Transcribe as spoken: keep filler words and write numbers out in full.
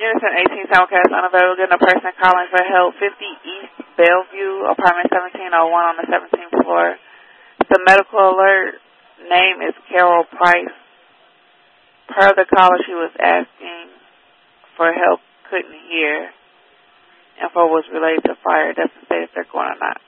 Unison eighteen Simulcast unavailable. Getting a person calling for help. fifty East Bellevue, apartment seventeen oh one on the seventeenth floor. The medical alert name is Carol Price. Per the caller, she was asking for help, couldn't hear. Info was related to fire. Doesn't say if they're going or not.